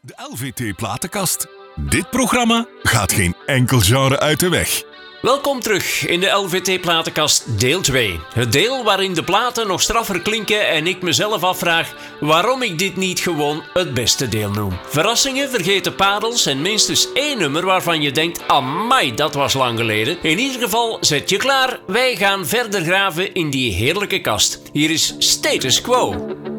De LVT-platenkast. Dit programma gaat geen enkel genre uit de weg. Welkom terug in de LVT-platenkast deel 2. Het deel waarin de platen nog straffer klinken en ik mezelf afvraag waarom ik dit niet gewoon het beste deel noem. Verrassingen, vergeten parels en minstens één nummer waarvan je denkt, amai, dat was lang geleden. In ieder geval, zet je klaar, wij gaan verder graven in die heerlijke kast. Hier is Status Quo.